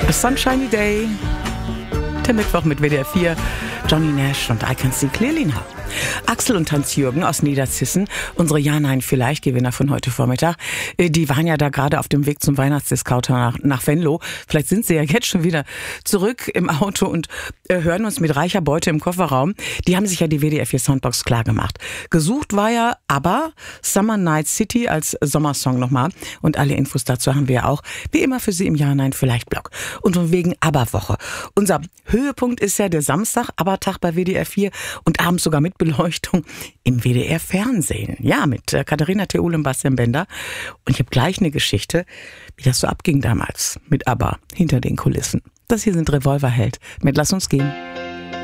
A Sunshiny Day. Der Mittwoch mit WDR 4, Johnny Nash und I Can See Clearly Now. Axel und Hans-Jürgen aus Niederzissen, unsere Ja-Nein-Vielleicht-Gewinner von heute Vormittag, die waren ja da gerade auf dem Weg zum Weihnachtsdiscounter nach Venlo. Vielleicht sind sie ja jetzt schon wieder zurück im Auto und hören uns mit reicher Beute im Kofferraum. Die haben sich ja die WDR 4 Soundbox klar gemacht. Gesucht war ja aber Summer Night City als Sommersong nochmal. Und alle Infos dazu haben wir auch, wie immer, für Sie im Ja-Nein-Vielleicht-Blog. Und von wegen ABBA-Woche. Unser Höhepunkt ist ja der Samstag, ABBA-Tag bei WDR 4 und abends sogar mit Beleuchtung im WDR-Fernsehen. Ja, mit Katharina Theol und Bastian Bender. Und ich habe gleich eine Geschichte, wie das so abging damals mit ABBA hinter den Kulissen. Das hier sind Revolverheld mit Lass uns gehen.